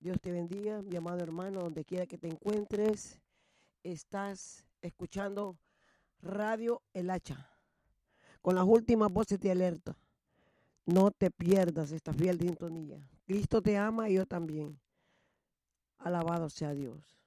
Dios te bendiga, mi amado hermano, donde quiera que te encuentres. Estás escuchando Radio El Hacha, con las últimas voces de alerta. No te pierdas esta fiel sintonía. Cristo te ama y yo también. Alabado sea Dios.